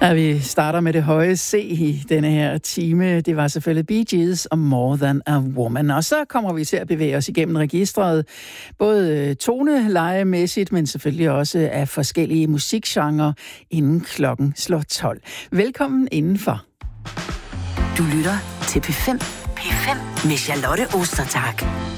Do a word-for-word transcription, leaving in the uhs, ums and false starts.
Ja, vi starter med det høje C i denne her time. Det var selvfølgelig Bee Gees og More Than a Woman. Og så kommer vi til at bevæge os igennem registret, både tonelemæssigt, men selvfølgelig også af forskellige musikgenrer, inden klokken slår tolv. Velkommen indenfor. Du lytter til P fem. P fem med Charlotte Ostertag.